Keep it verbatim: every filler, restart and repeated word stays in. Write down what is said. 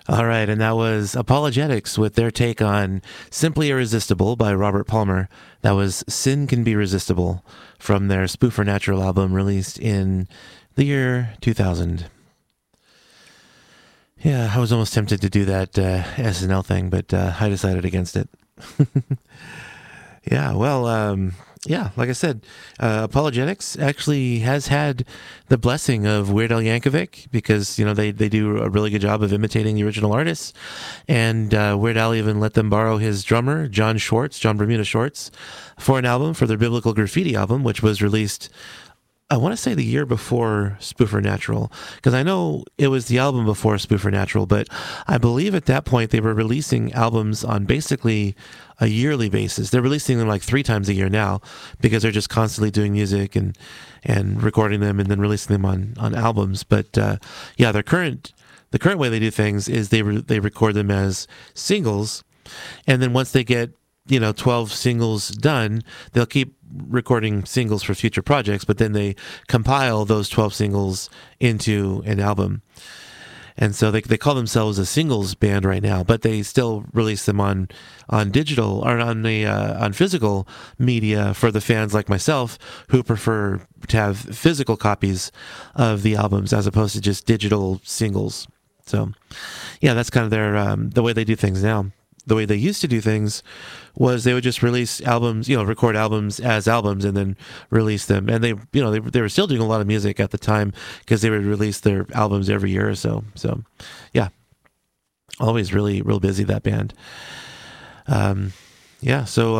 All right, and that was Apologetics with their take on Simply Irresistible by Robert Palmer. That was Sin Can Be Resistible from their Spoofer Natural album released in the year two thousand. Yeah, I was almost tempted to do that uh, S N L thing, but uh, I decided against it. Yeah, well, um, yeah, like I said, uh, Apologetics actually has had the blessing of Weird Al Yankovic because, you know, they, they do a really good job of imitating the original artists. And uh, Weird Al even let them borrow his drummer, John Schwartz, John Bermuda Schwartz, for an album, for their Biblical Graffiti album, which was released, I want to say the year before Spoofer Natural, because I know it was the album before Spoofer Natural, but I believe at that point they were releasing albums on basically a yearly basis. They're releasing them like three times a year now because they're just constantly doing music and and recording them and then releasing them on on albums. But uh, yeah, their current the current way they do things is they re- they record them as singles, and then once they get you know twelve singles done, they'll keep recording singles for future projects, but then they compile those twelve singles into an album. And so they they call themselves a singles band right now, but they still release them on on digital or on the uh, on physical media for the fans like myself who prefer to have physical copies of the albums as opposed to just digital singles. So, yeah, that's kind of their um, the way they do things now. The way they used to do things was they would just release albums, you know, record albums as albums and then release them. And they, you know, they, they were still doing a lot of music at the time because they would release their albums every year or so. So, yeah, always really, real busy, that band. Um, yeah, so